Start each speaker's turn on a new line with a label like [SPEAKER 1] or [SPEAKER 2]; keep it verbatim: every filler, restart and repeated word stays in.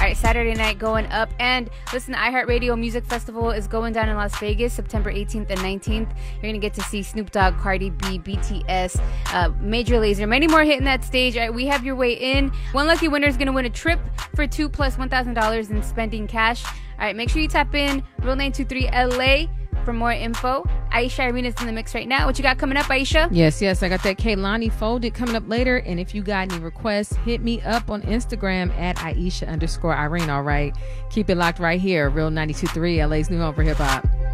[SPEAKER 1] right, Saturday night going up. And listen, the iHeartRadio Music Festival is going down in Las Vegas September eighteenth and nineteenth. You're going to get to see Snoop Dogg, Cardi B, B T S, uh, Major Lazer, many more hitting that stage. All right, we have your way in. One lucky winner is going to win a trip for two plus one thousand dollars in spending cash. All right, make sure you tap in Real nine two three L A for more info. Aisha Arena's in the mix right now. What you got coming up, Aisha?
[SPEAKER 2] Yes, yes. I got that Kehlani Folded coming up later. And if you got any requests, hit me up on Instagram at Aisha underscore Irene. All right. Keep it locked right here. Real ninety-two point three L A's new home for hip hop.